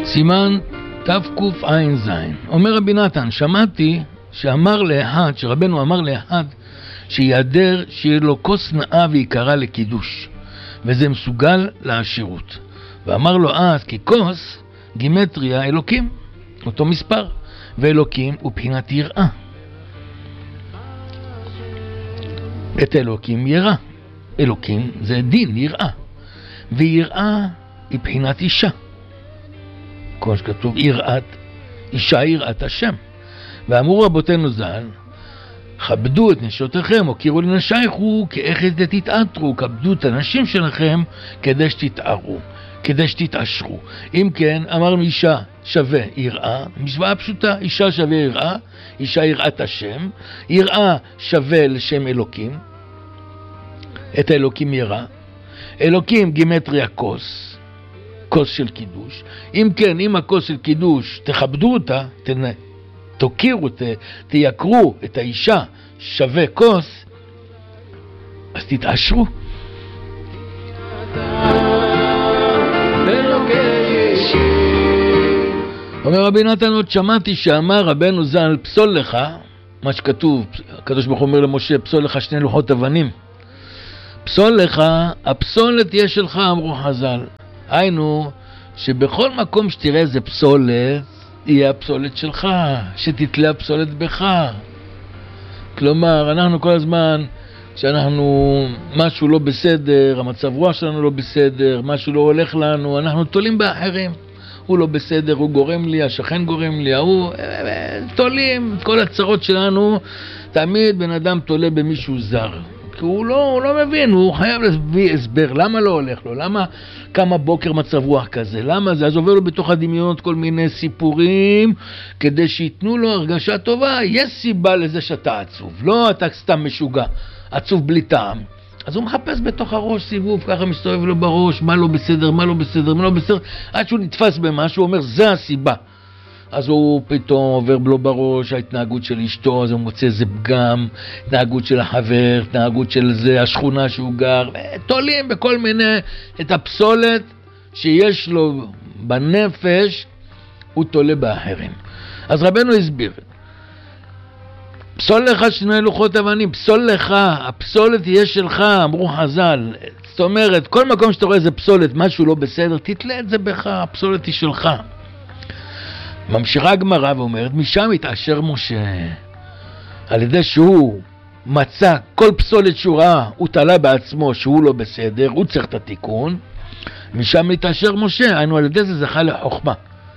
סימן תקע"ז. אומר רבי נתן, שמעתי שאמר לאחד, שרבנו אמר לאחד, שיעדר שיהיה לו כוס נאה ויקרה לקידוש, וזה מסוגל לעשירות. ואמר לו אז, כי כוס גימטריה אלוקים, אותו מספר, ואלוקים הוא בחינת יראה. את אלוקים יראה. אלוקים זה דין, יראה. ויראה היא בחינת אישה. כמו שכתוב, יראת, אישה יראת השם. ואמרו רבותינו ז"ל, כבדו את נשותיכם, הוקירו לנשייכו, כאיכד תתעטרו, כבדו את הנשים שלכם, כדי שתתערו, כדי שתתעשרו. אם כן, אמרנו אישה שווה יראה, משוואה פשוטה, אישה שווה יראה, אישה יראת השם, יראה שווה לשם אלוקים, את האלוקים יראה, אלוקים גימטריה כוס, כוס של קידוש. אם כן, אם הכוס של קידוש, תכבדו אותה, תוקירו, תייקרו את האישה שווה כוס, אז תתעשרו. אומר רבי נתן, עוד שמעתי שאמר רבנו ז"ל, פסול לך, מה שכתוב, הקדוש ברוך הוא אומר למשה, פסול לך 2 לוחות אבנים. פסול לך, הפסולת תהיה שלך, אמרו חז"ל. היינו, שבכל מקום שתראה איזה פסולת, יהיה הפסולת שלך, שתתלה הפסולת בך. כלומר, אנחנו כל הזמן, שאנחנו, משהו לא בסדר, המצב רוח שלנו לא בסדר, משהו לא הולך לנו, אנחנו תולים באחרים. הוא לא בסדר, הוא גורם לי, השכן גורם לי, הוא תולים את כל הצרות שלנו. תמיד בן אדם תולה במישהו זר. כי הוא לא מבין, הוא חייב להביא הסבר, למה לא הולך לו, למה כמה בוקר מצב רוח כזה, למה זה, אז עובר לו בתוך הדמיונות כל מיני סיפורים, כדי שיתנו לו הרגשה טובה, יש סיבה לזה שאתה עצוב, לא אתה סתם משוגע, עצוב בלי טעם. אז הוא מחפש בתוך הראש סיבוב, ככה מסתובב לו בראש, מה לא בסדר, מה לא בסדר, מה לא בסדר, עד שהוא נתפס במשהו, הוא אומר, זה הסיבה. אז הוא פתאום עובר לו בראש ההתנהגות של אשתו, אז הוא מוצא איזה פגם, התנהגות של החבר, התנהגות של זה, השכונה שהוא גר, תולים בכל מיני, את הפסולת שיש לו בנפש, הוא תולה באחרים. אז רבנו הסביר, פסול לך 2 לוחות אבנים, פסול לך, הפסולת תהיה שלך, אמרו חז"ל. זאת אומרת, כל מקום שאתה רואה איזה פסולת, משהו לא בסדר, תתלה את זה בך, הפסולת היא שלך. ממשיכה הגמרא ואומרת, משם התעשר משה, על ידי שהוא מצא כל פסולת שהוא ראה, הוא תלה בעצמו שהוא לא בסדר, הוא צריך את התיקון, משם התעשר משה, על ידי זה זכה לחוכמה.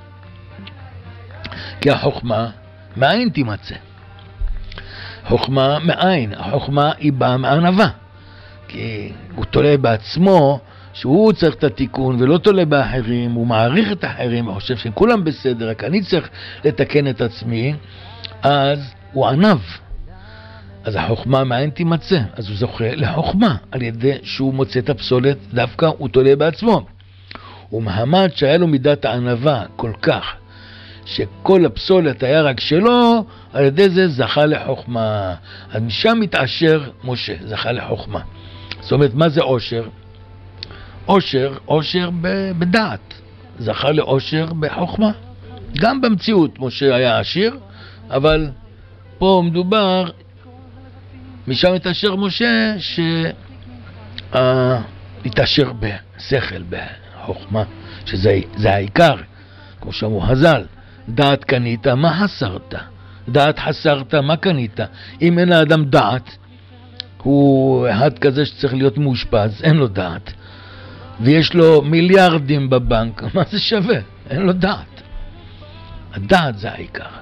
כי החוכמה, מאין תימצא? חוכמה מאין, החוכמה היא באה מענווה, כי הוא תולה בעצמו, שהוא צריך את התיקון ולא תולה באחרים, הוא מעריך את האחרים, הוא חושב שכולם בסדר, רק אני צריך לתקן את עצמי, אז הוא ענב. אז החוכמה מאין תימצא, אז הוא זוכה לחוכמה, על ידי שהוא מוצא את הפסולת, דווקא הוא תולה בעצמו. ומחמד שהיה לו מידת הענבה כל כך, שכל הפסולת היה רק שלו, על ידי זה זכה לחוכמה. אז משם מתעשר משה, זכה לחוכמה. זאת אומרת, מה זה עושר? עושר בדעת, זכה לעושר בחוכמה. גם במציאות משה היה עשיר, אבל פה מדובר, משם התעשר משה, התעשר בשכל, בחוכמה, שזה העיקר, כמו שאמרו חז"ל, דעת קנית, מה חסרת? דעת חסרת, מה קנית? אם אין לאדם דעת, הוא אחד כזה שצריך להיות מאושפז, אין לו דעת. ויש לו מיליארדים בבנק, מה זה שווה? אין לו דעת. הדעת זה העיקר.